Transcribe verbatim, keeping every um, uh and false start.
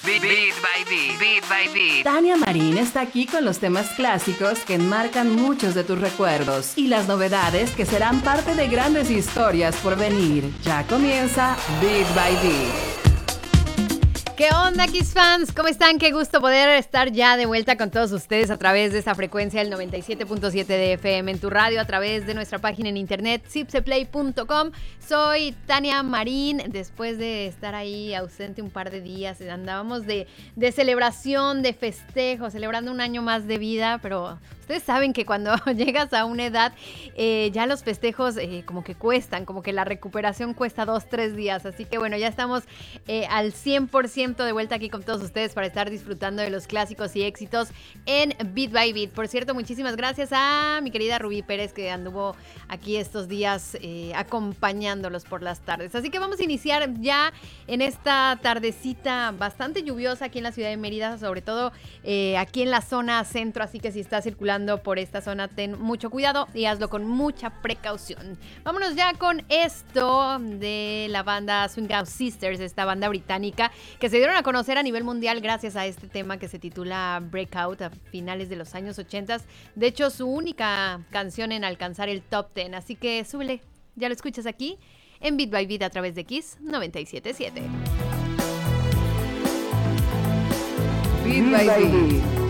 Beat, beat by beat, beat by beat. Tania Marín está aquí con los temas clásicos que enmarcan muchos de tus recuerdos y las novedades que serán parte de grandes historias por venir. Ya comienza Beat by Beat. ¿Qué onda, Kiss fans? ¿Cómo están? Qué gusto poder estar ya de vuelta con todos ustedes a través de esta frecuencia del noventa y siete punto siete de F M en tu radio, a través de nuestra página en internet zipseplay punto com. Soy Tania Marín. Después de estar ahí ausente un par de días, andábamos de, de celebración, de festejo, celebrando un año más de vida, pero ustedes saben que cuando llegas a una edad, eh, ya los festejos eh, como que cuestan, como que la recuperación cuesta dos, tres días. Así que bueno, ya estamos eh, al cien por ciento de vuelta aquí con todos ustedes para estar disfrutando de los clásicos y éxitos en Beat by Beat. Por cierto, muchísimas gracias a mi querida Rubí Pérez, que anduvo aquí estos días eh, acompañándolos por las tardes. Así que vamos a iniciar ya en esta tardecita bastante lluviosa aquí en la ciudad de Mérida, sobre todo eh, aquí en la zona centro. Así que si estás circulando por esta zona, ten mucho cuidado y hazlo con mucha precaución. Vámonos ya con esto de la banda Swing Out Sisters, esta banda británica que se dieron a conocer a nivel mundial gracias a este tema que se titula Breakout a finales de los años ochenta. De hecho, su única canción en alcanzar el top diez. Así que súbele, ya lo escuchas aquí en Beat by Beat a través de Kiss noventa y siete punto siete. Beat by Beat.